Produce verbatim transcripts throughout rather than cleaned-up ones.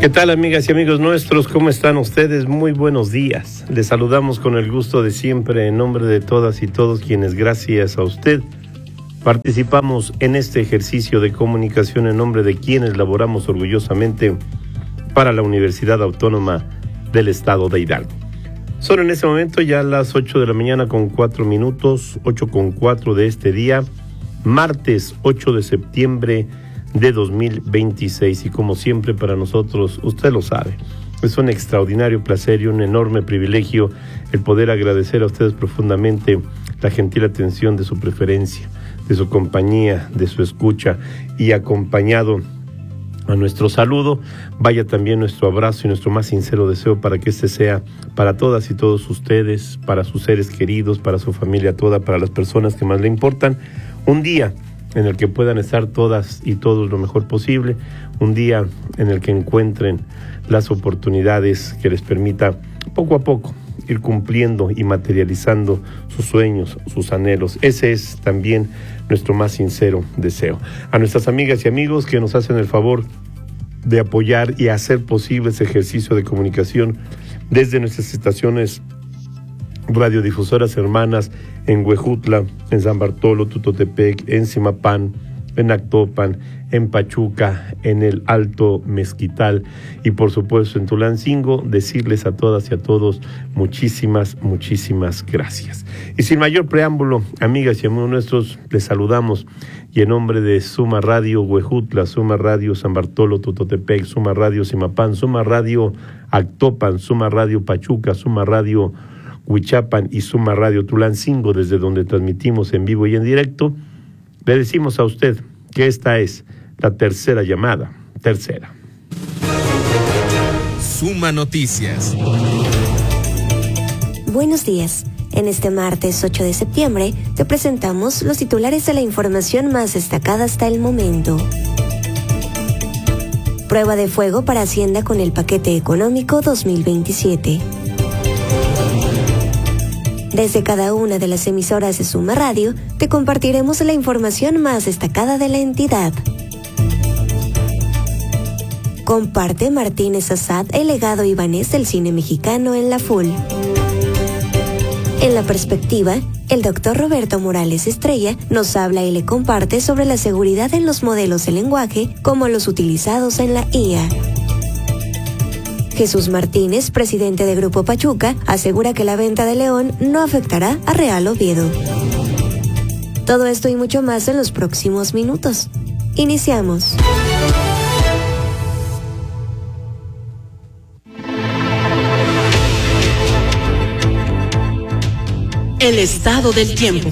¿Qué tal, amigas y amigos nuestros? ¿Cómo están ustedes? Muy buenos días. Les saludamos con el gusto de siempre en nombre de todas y todos quienes, gracias a usted, participamos en este ejercicio de comunicación en nombre de quienes laboramos orgullosamente para la Universidad Autónoma del Estado de Hidalgo. Son en este momento ya las ocho de la mañana con cuatro minutos, ocho con cuatro de este día, martes ocho de septiembre de dos mil veintiséis, y como siempre para nosotros, usted lo sabe, es un extraordinario placer y un enorme privilegio el poder agradecer a ustedes profundamente la gentil atención de su preferencia, de su compañía, de su escucha, y acompañado a nuestro saludo, vaya también nuestro abrazo y nuestro más sincero deseo para que este sea para todas y todos ustedes, para sus seres queridos, para su familia toda, para las personas que más le importan, un día en el que puedan estar todas y todos lo mejor posible, un día en el que encuentren las oportunidades que les permita poco a poco ir cumpliendo y materializando sus sueños, sus anhelos. Ese es también nuestro más sincero deseo. A nuestras amigas y amigos que nos hacen el favor de apoyar y hacer posible ese ejercicio de comunicación desde nuestras estaciones radiodifusoras hermanas en Huejutla, en San Bartolo, Tutotepec, en Zimapán, en Actopan, en Pachuca, en el Alto Mezquital y por supuesto en Tulancingo, decirles a todas y a todos muchísimas, muchísimas gracias. Y sin mayor preámbulo, amigas y amigos nuestros, les saludamos y en nombre de Suma Radio Huejutla, Suma Radio San Bartolo, Tutotepec, Suma Radio Zimapán, Suma Radio Actopan, Suma Radio Pachuca, Suma Radio Huichapan y Suma Radio Tulancingo, desde donde transmitimos en vivo y en directo, le decimos a usted que esta es la tercera llamada, tercera. Suma Noticias. Buenos días. En este martes ocho de septiembre te presentamos los titulares de la información más destacada hasta el momento. Prueba de fuego para Hacienda con el paquete económico dos mil veintisiete. Desde cada una de las emisoras de Suma Radio, te compartiremos la información más destacada de la entidad. Comparte Martínez Assad el legado ibanés del cine mexicano en la F U L. En la perspectiva, el doctor Roberto Morales Estrella nos habla y le comparte sobre la seguridad en los modelos de lenguaje como los utilizados en la I A. Jesús Martínez, presidente de Grupo Pachuca, asegura que la venta de León no afectará a Real Oviedo. Todo esto y mucho más en los próximos minutos. Iniciamos. El estado del tiempo.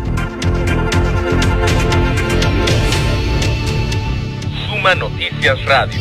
Suma Noticias Radio.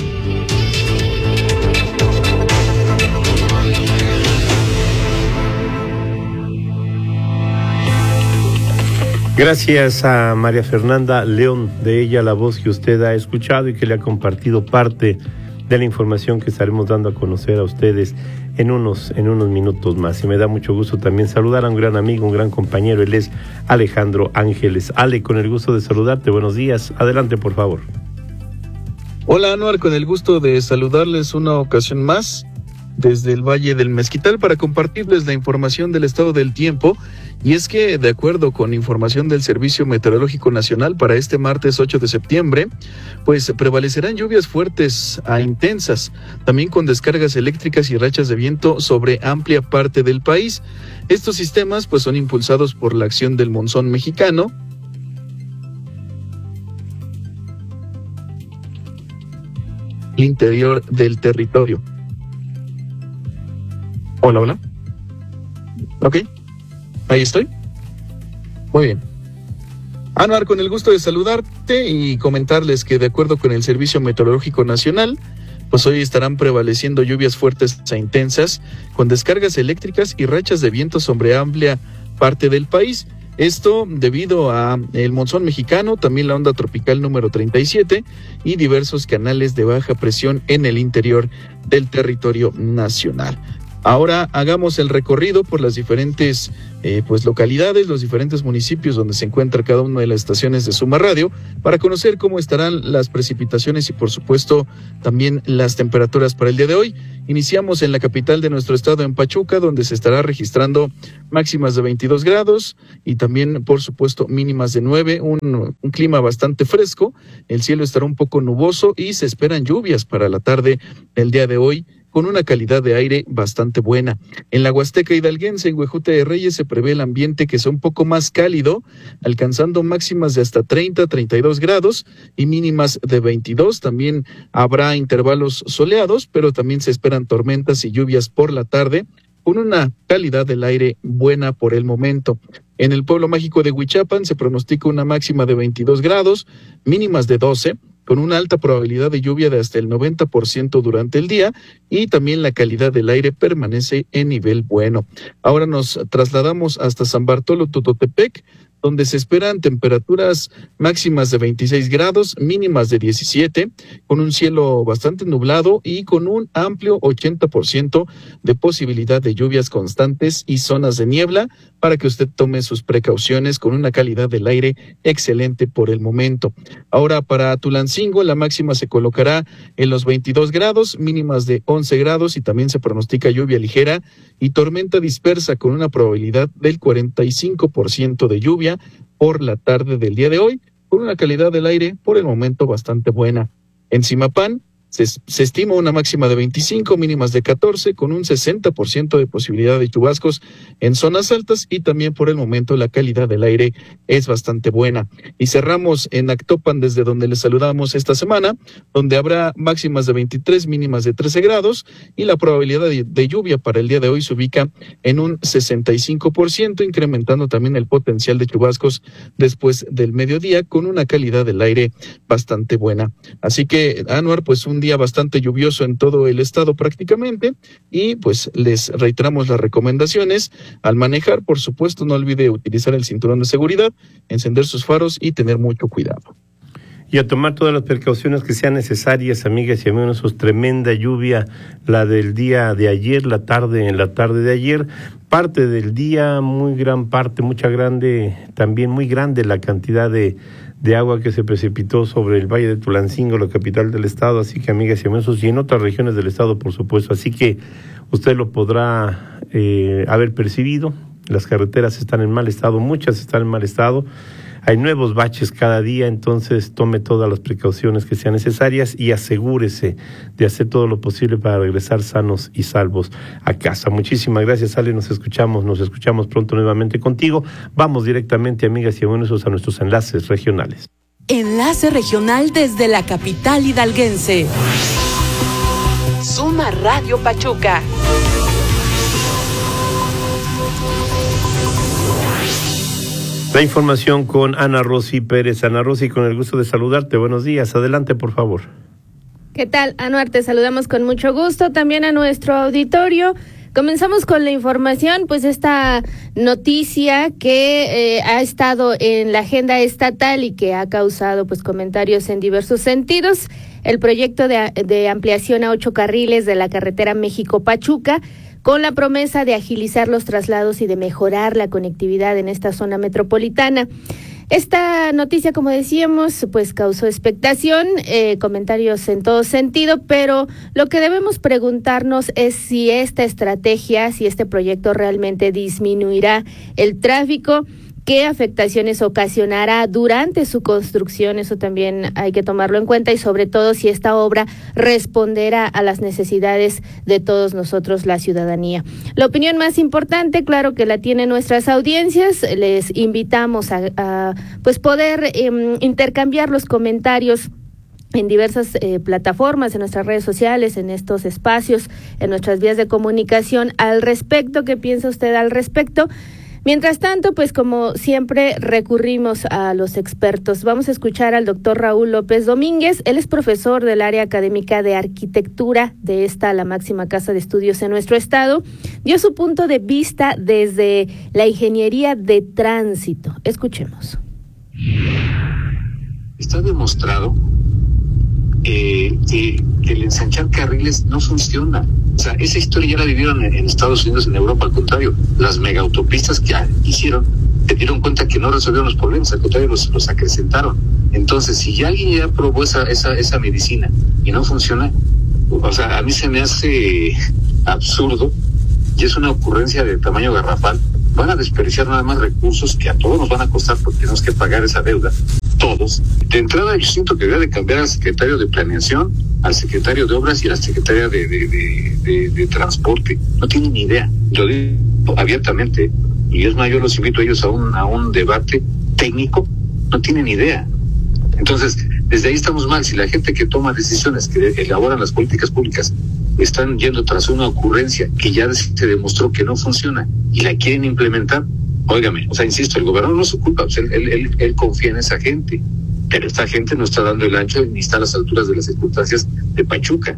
Gracias a María Fernanda León, de ella la voz que usted ha escuchado y que le ha compartido parte de la información que estaremos dando a conocer a ustedes en unos, en unos minutos más. Y me da mucho gusto también saludar a un gran amigo, un gran compañero, él es Alejandro Ángeles. Ale, con el gusto de saludarte, buenos días, adelante por favor. Hola Anuar, con el gusto de saludarles una ocasión más desde el Valle del Mezquital para compartirles la información del estado del tiempo. Y es que, de acuerdo con información del Servicio Meteorológico Nacional para este martes ocho de septiembre, pues prevalecerán lluvias fuertes a intensas, también con descargas eléctricas y rachas de viento sobre amplia parte del país. Estos sistemas pues son impulsados por la acción del monzón mexicano, el interior del territorio. Hola, hola. Ok. Ahí estoy. Muy bien. Anuar, con el gusto de saludarte y comentarles que de acuerdo con el Servicio Meteorológico Nacional, pues hoy estarán prevaleciendo lluvias fuertes e intensas con descargas eléctricas y rachas de viento sobre amplia parte del país. Esto debido a el monzón mexicano, también la onda tropical número treinta y siete y diversos canales de baja presión en el interior del territorio nacional. Ahora hagamos el recorrido por las diferentes eh, pues localidades, los diferentes municipios donde se encuentra cada una de las estaciones de Suma Radio para conocer cómo estarán las precipitaciones y por supuesto también las temperaturas para el día de hoy. Iniciamos en la capital de nuestro estado, en Pachuca, donde se estará registrando máximas de veintidós grados y también por supuesto mínimas de nueve, un, un clima bastante fresco. El cielo estará un poco nuboso y se esperan lluvias para la tarde del día de hoy, con una calidad de aire bastante buena. En la Huasteca Hidalguense, en Huejutla de Reyes, se prevé el ambiente que sea un poco más cálido, alcanzando máximas de hasta treinta, treinta y dos grados y mínimas de veintidós. También habrá intervalos soleados, pero también se esperan tormentas y lluvias por la tarde, con una calidad del aire buena por el momento. En el pueblo mágico de Huichapan se pronostica una máxima de veintidós grados, mínimas de doce, con una alta probabilidad de lluvia de hasta el noventa por ciento durante el día, y también la calidad del aire permanece en nivel bueno. Ahora nos trasladamos hasta San Bartolo Tototepec, donde se esperan temperaturas máximas de veintiséis grados, mínimas de diecisiete, con un cielo bastante nublado y con un amplio ochenta por ciento de posibilidad de lluvias constantes y zonas de niebla, para que usted tome sus precauciones, con una calidad del aire excelente por el momento. Ahora para Tulancingo, la máxima se colocará en los veintidós grados, mínimas de once grados, y también se pronostica lluvia ligera y tormenta dispersa con una probabilidad del cuarenta y cinco por ciento de lluvia por la tarde del día de hoy, con una calidad del aire por el momento bastante buena. En Zimapán se, se estima una máxima de veinticinco, mínimas de catorce, con un sesenta por ciento de posibilidad de chubascos en zonas altas, y también por el momento la calidad del aire es bastante buena. Y cerramos en Actopan, desde donde les saludamos esta semana, donde habrá máximas de veintitrés, mínimas de trece grados, y la probabilidad de, de lluvia para el día de hoy se ubica en un sesenta y cinco por ciento, incrementando también el potencial de chubascos después del mediodía, con una calidad del aire bastante buena. Así que, Anuar, pues un día bastante lluvioso en todo el estado prácticamente, y pues les reiteramos las recomendaciones al manejar. Por supuesto, no olvide utilizar el cinturón de seguridad, encender sus faros y tener mucho cuidado. Y a tomar todas las precauciones que sean necesarias, amigas y amigos. Eso es tremenda lluvia, la del día de ayer, la tarde, en la tarde de ayer, parte del día, muy gran parte, mucha grande, también muy grande la cantidad de de agua que se precipitó sobre el Valle de Tulancingo, la capital del estado. Así que, amigas y amigos, y en otras regiones del estado, por supuesto. Así que usted lo podrá eh, haber percibido. Las carreteras están en mal estado, muchas están en mal estado. Hay nuevos baches cada día, entonces tome todas las precauciones que sean necesarias y asegúrese de hacer todo lo posible para regresar sanos y salvos a casa. Muchísimas gracias, Ale, nos escuchamos, nos escuchamos pronto nuevamente contigo. Vamos directamente, amigas y amigos, a nuestros enlaces regionales. Enlace regional desde la capital hidalguense. Suma Radio Pachuca. La información con Ana Rosy Pérez. Ana Rosy, con el gusto de saludarte. Buenos días. Adelante, por favor. ¿Qué tal, Anuar? Te saludamos con mucho gusto. También a nuestro auditorio. Comenzamos con la información, pues esta noticia que eh, ha estado en la agenda estatal y que ha causado pues comentarios en diversos sentidos. El proyecto de, de ampliación a ocho carriles de la carretera México-Pachuca, con la promesa de agilizar los traslados y de mejorar la conectividad en esta zona metropolitana. Esta noticia, como decíamos, pues causó expectación, eh, comentarios en todo sentido, pero lo que debemos preguntarnos es si esta estrategia, si este proyecto realmente disminuirá el tráfico, qué afectaciones ocasionará durante su construcción. Eso también hay que tomarlo en cuenta, y sobre todo si esta obra responderá a las necesidades de todos nosotros, la ciudadanía. La opinión más importante, claro que la tienen nuestras audiencias. Les invitamos a, a pues poder eh, intercambiar los comentarios en diversas eh, plataformas, en nuestras redes sociales, en estos espacios, en nuestras vías de comunicación al respecto. ¿Qué piensa usted al respecto? Mientras tanto, pues como siempre recurrimos a los expertos. Vamos a escuchar al doctor Raúl López Domínguez. Él es profesor del área académica de arquitectura de esta, la máxima casa de estudios en nuestro estado. Dio su punto de vista desde la ingeniería de tránsito. Escuchemos. Está demostrado eh, que, que el ensanchar carriles no funciona. O sea, esa historia ya la vivieron en, en Estados Unidos, en Europa. Al contrario, las mega autopistas que hicieron se dieron cuenta que no resolvieron los problemas, al contrario, los, los acrecentaron. Entonces, si ya alguien ya probó esa, esa, esa medicina y no funciona, o sea, a mí se me hace absurdo y es una ocurrencia de tamaño garrafal. Van a desperdiciar nada más recursos que a todos nos van a costar porque tenemos que pagar esa deuda, todos. De entrada, yo siento que debería de cambiar al secretario de Planeación, al secretario de Obras y a la secretaria de, de, de, de, de Transporte. No tienen ni idea. Lo digo abiertamente. Y es más, yo los invito a ellos a un, a un debate técnico. No tienen idea. Entonces, desde ahí estamos mal. Si la gente que toma decisiones, que elaboran las políticas públicas, están yendo tras una ocurrencia que ya se demostró que no funciona y la quieren implementar, óigame, o sea, insisto, el gobernador no es su culpa, o sea, él, él, él confía en esa gente, pero esta gente no está dando el ancho ni está a las alturas de las circunstancias de Pachuca.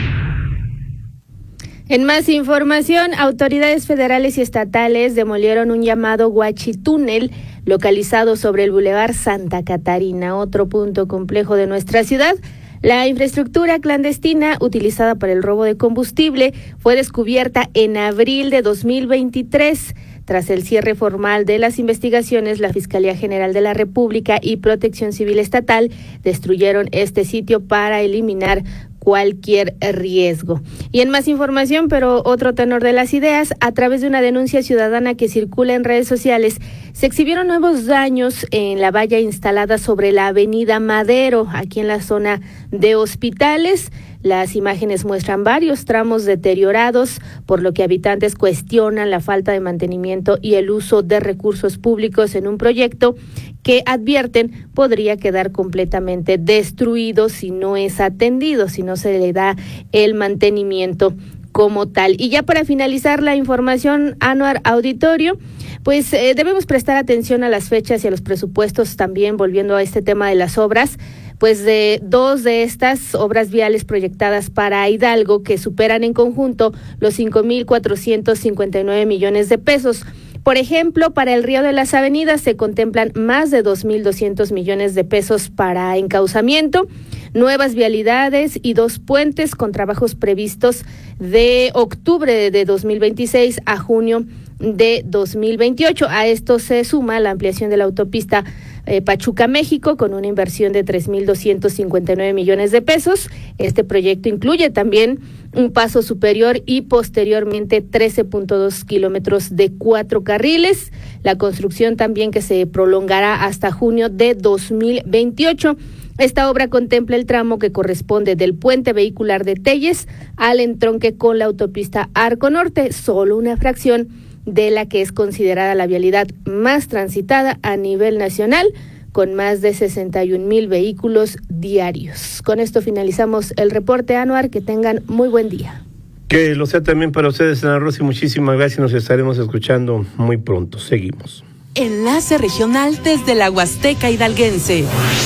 En más información, autoridades federales y estatales demolieron un llamado Huachitúnel localizado sobre el Boulevard Santa Catarina, otro punto complejo de nuestra ciudad. La infraestructura clandestina utilizada para el robo de combustible fue descubierta en abril de dos mil veintitrés. Tras el cierre formal de las investigaciones, la Fiscalía General de la República y Protección Civil Estatal destruyeron este sitio para eliminar cualquier riesgo. Y en más información, pero otro tenor de las ideas, a través de una denuncia ciudadana que circula en redes sociales, se exhibieron nuevos daños en la valla instalada sobre la avenida Madero, aquí en la zona de Hospitales. Las imágenes muestran varios tramos deteriorados, por lo que habitantes cuestionan la falta de mantenimiento y el uso de recursos públicos en un proyecto que advierten podría quedar completamente destruido si no es atendido, si no se le da el mantenimiento como tal. Y ya para finalizar la información, Anuar Auditorio, pues eh, debemos prestar atención a las fechas y a los presupuestos también, volviendo a este tema de las obras, pues de dos de estas obras viales proyectadas para Hidalgo que superan en conjunto los cinco mil cuatrocientos cincuenta y nueve millones de pesos. Por ejemplo, para el Río de las Avenidas se contemplan más de dos mil doscientos millones de pesos para encauzamiento, nuevas vialidades y dos puentes con trabajos previstos de octubre de dos mil veintiséis a junio de dos mil veintiocho. A esto se suma la ampliación de la autopista eh, Pachuca-México con una inversión de tres mil doscientos cincuenta y nueve millones de pesos. Este proyecto incluye también un paso superior y posteriormente trece punto dos kilómetros de cuatro carriles. La construcción también que se prolongará hasta junio de dos mil veintiocho. Esta obra contempla el tramo que corresponde del puente vehicular de Telles al entronque con la autopista Arco Norte, solo una fracción de la que es considerada la vialidad más transitada a nivel nacional, con más de sesenta y un mil vehículos diarios. Con esto finalizamos el reporte, Anuar, que tengan muy buen día. Que lo sea también para ustedes, Ana Rosy, muchísimas gracias, nos estaremos escuchando muy pronto. Seguimos. Enlace regional desde la Huasteca Hidalguense.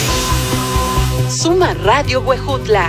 Suma Radio Huejutla.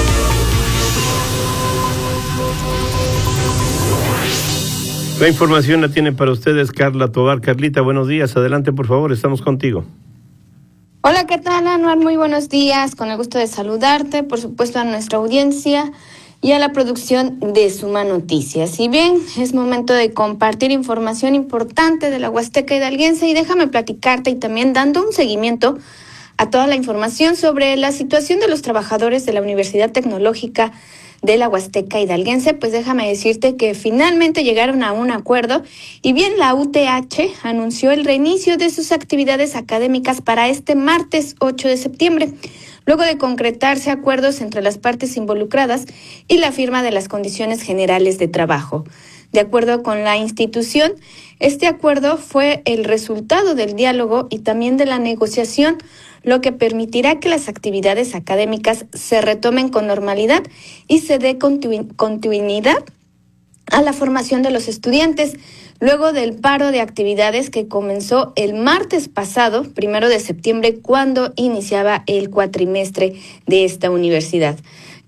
La información la tiene para ustedes Carla Tobar. Carlita, buenos días. Adelante, por favor, estamos contigo. Hola, ¿qué tal, Anuar? Muy buenos días. Con el gusto de saludarte, por supuesto, a nuestra audiencia y a la producción de Suma Noticias. Si bien es momento de compartir información importante de la Huasteca Hidalguense, y déjame platicarte y también dando un seguimiento a toda la información sobre la situación de los trabajadores de la Universidad Tecnológica de la Huasteca Hidalguense, pues déjame decirte que finalmente llegaron a un acuerdo y bien la U T H anunció el reinicio de sus actividades académicas para este martes ocho de septiembre, luego de concretarse acuerdos entre las partes involucradas y la firma de las condiciones generales de trabajo. De acuerdo con la institución, este acuerdo fue el resultado del diálogo y también de la negociación, lo que permitirá que las actividades académicas se retomen con normalidad y se dé continu- continuidad a la formación de los estudiantes, luego del paro de actividades que comenzó el martes pasado, primero de septiembre, cuando iniciaba el cuatrimestre de esta universidad.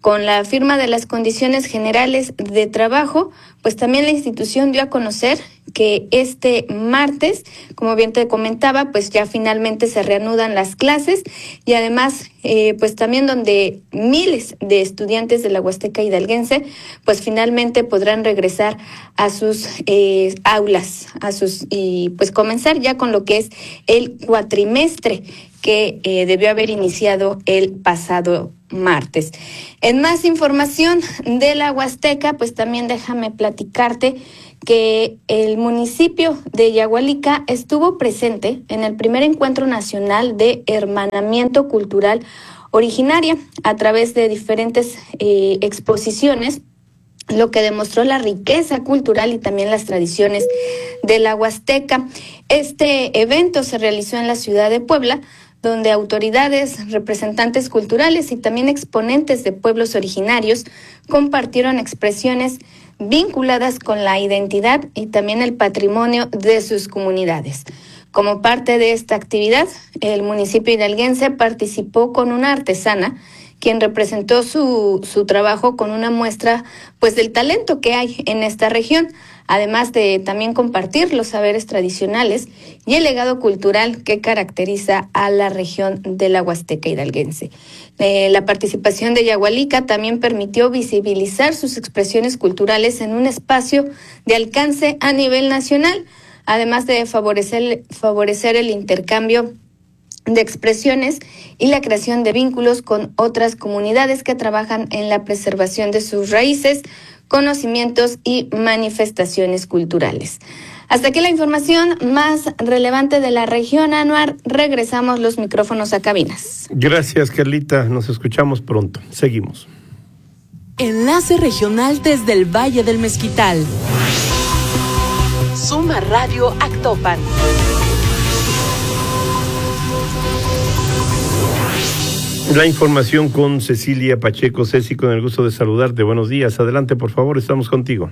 Con la firma de las condiciones generales de trabajo, pues también la institución dio a conocer que este martes, como bien te comentaba, pues ya finalmente se reanudan las clases y además, eh, pues también donde miles de estudiantes de la Huasteca hidalguense, pues finalmente podrán regresar a sus eh, aulas, a sus y pues comenzar ya con lo que es el cuatrimestre que eh, debió haber iniciado el pasado martes. En más información de la Huasteca, pues también déjame platicarte que el municipio de Yagualica estuvo presente en el primer encuentro nacional de hermanamiento cultural originaria a través de diferentes eh, exposiciones, lo que demostró la riqueza cultural y también las tradiciones de la Huasteca. Este evento se realizó en la ciudad de Puebla, donde autoridades, representantes culturales y también exponentes de pueblos originarios compartieron expresiones vinculadas con la identidad y también el patrimonio de sus comunidades. Como parte de esta actividad, el municipio hidalguense participó con una artesana, quien representó su, su trabajo con una muestra pues del talento que hay en esta región, además de también compartir los saberes tradicionales y el legado cultural que caracteriza a la región de la Huasteca hidalguense. Eh, la participación de Yagualica también permitió visibilizar sus expresiones culturales en un espacio de alcance a nivel nacional, además de favorecer, favorecer el intercambio de expresiones y la creación de vínculos con otras comunidades que trabajan en la preservación de sus raíces, conocimientos y manifestaciones culturales. Hasta aquí la información más relevante de la región, Anuar. Regresamos los micrófonos a cabinas. Gracias, Carlita. Nos escuchamos pronto. Seguimos. Enlace regional desde el Valle del Mezquital. Suma Radio Actopan. La información con Cecilia Pacheco. Ceci, con el gusto de saludarte. Buenos días. Adelante, por favor, estamos contigo.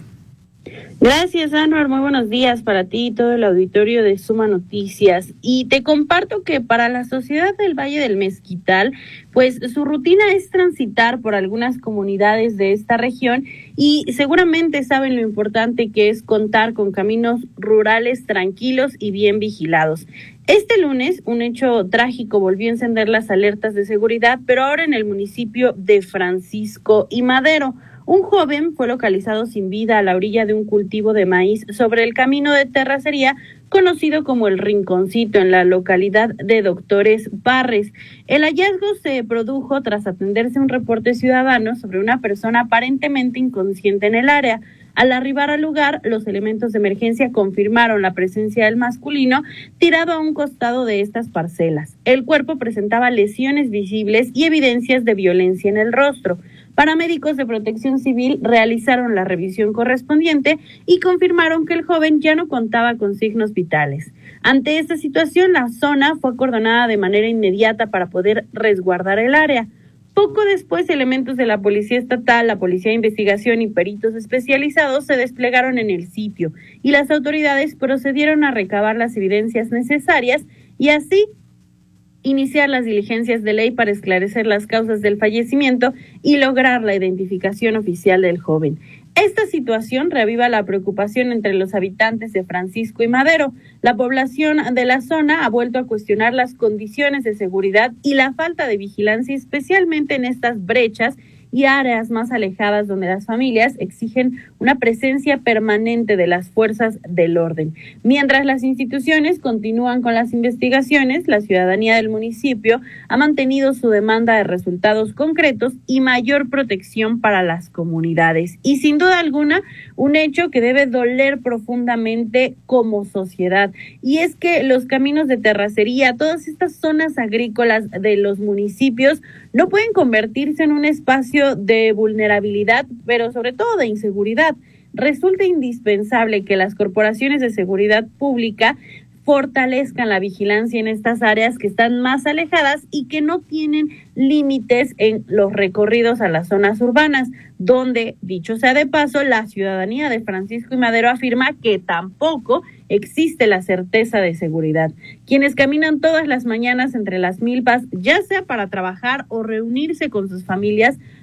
Gracias, Anuar. Muy buenos días para ti y todo el auditorio de Suma Noticias. Y te comparto que para la sociedad del Valle del Mezquital, pues su rutina es transitar por algunas comunidades de esta región y seguramente saben lo importante que es contar con caminos rurales tranquilos y bien vigilados. Este lunes, un hecho trágico volvió a encender las alertas de seguridad, pero ahora en el municipio de Francisco y Madero. Un joven fue localizado sin vida a la orilla de un cultivo de maíz sobre el camino de terracería conocido como El Rinconcito en la localidad de Doctores Parres. El hallazgo se produjo tras atenderse un reporte ciudadano sobre una persona aparentemente inconsciente en el área. Al arribar al lugar, los elementos de emergencia confirmaron la presencia del masculino tirado a un costado de estas parcelas. El cuerpo presentaba lesiones visibles y evidencias de violencia en el rostro. Paramédicos de Protección Civil realizaron la revisión correspondiente y confirmaron que el joven ya no contaba con signos vitales. Ante esta situación, la zona fue acordonada de manera inmediata para poder resguardar el área. Poco después, elementos de la Policía Estatal, la Policía de Investigación y peritos especializados se desplegaron en el sitio y las autoridades procedieron a recabar las evidencias necesarias y así iniciar las diligencias de ley para esclarecer las causas del fallecimiento y lograr la identificación oficial del joven. Esta situación reaviva la preocupación entre los habitantes de Francisco y Madero. La población de la zona ha vuelto a cuestionar las condiciones de seguridad y la falta de vigilancia, especialmente en estas brechas y áreas más alejadas donde las familias exigen una presencia permanente de las fuerzas del orden. Mientras las instituciones continúan con las investigaciones, la ciudadanía del municipio ha mantenido su demanda de resultados concretos y mayor protección para las comunidades. Y sin duda alguna, un hecho que debe doler profundamente como sociedad. Y es que los caminos de terracería, todas estas zonas agrícolas de los municipios, no pueden convertirse en un espacio de vulnerabilidad, pero sobre todo de inseguridad. Resulta indispensable que las corporaciones de seguridad pública fortalezcan la vigilancia en estas áreas que están más alejadas y que no tienen límites en los recorridos a las zonas urbanas, donde, dicho sea de paso, la ciudadanía de Francisco y Madero afirma que tampoco existe la certeza de seguridad. Quienes caminan todas las mañanas entre las milpas, ya sea para trabajar o reunirse con sus familias,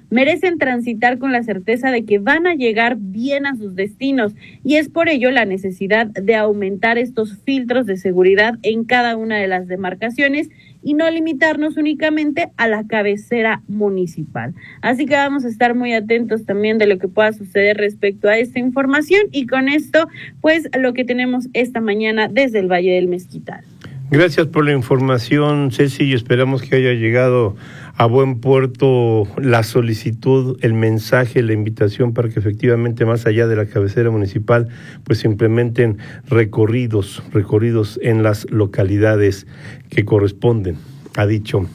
merecen transitar con la certeza de que van a llegar bien a sus destinos, y es por ello la necesidad de aumentar estos filtros de seguridad en cada una de las demarcaciones y no limitarnos únicamente a la cabecera municipal. Así que vamos a estar muy atentos también de lo que pueda suceder respecto a esta información, y con esto, pues, lo que tenemos esta mañana desde el Valle del Mezquital. Gracias por la información, Ceci, y esperamos que haya llegado a buen puerto la solicitud, el mensaje, la invitación para que efectivamente más allá de la cabecera municipal pues se implementen recorridos, recorridos en las localidades que corresponden a dicho